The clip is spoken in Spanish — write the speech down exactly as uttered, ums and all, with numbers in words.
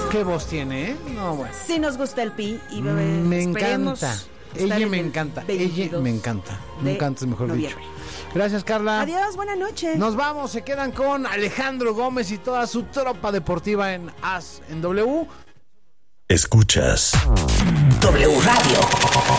Qué voz tiene, ¿eh? No, bueno. Sí nos gusta el Pi y bebé. Me encanta. Ella me encanta. Ella me encanta. Me encanta, es mejor dicho. Gracias, Carla. Adiós, buena noche. Nos vamos, se quedan con Alejandro Gómez y toda su tropa deportiva en As en W. Escuchas W Radio.